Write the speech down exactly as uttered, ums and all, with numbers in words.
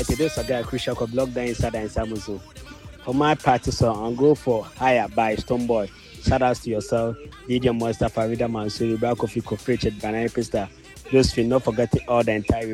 This a guy crucial could block down inside and Samuso. For my party song, I'll go for Higher by Stoneboy. Shout outs to yourself, D J Monster, Farida Mansuri, Back of Coffee, Banana Pista. Josephine, not forgetting all the entire